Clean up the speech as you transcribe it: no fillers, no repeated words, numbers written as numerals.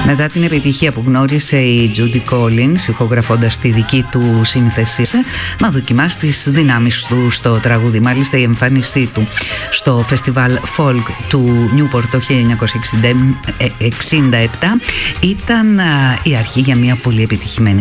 Μετά την επιτυχία που γνώρισε η Judy Collins ηχογραφώντας τη δική του σύνθεση, να δοκιμάσει τις δυνάμεις του στο τραγούδι. Μάλιστα η εμφάνισή του στο φεστιβάλ Folk του Newport το 1967 ήταν η αρχή για μια πολύ επιτυχημένη